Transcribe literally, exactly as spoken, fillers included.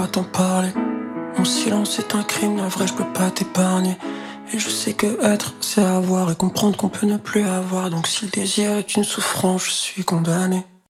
pas t'en parler. Mon silence est un crime, la vraie je peux pas t'épargner. Et je sais que être c'est avoir et comprendre qu'on peut ne plus avoir. Donc si le désir est une souffrance, je suis condamné.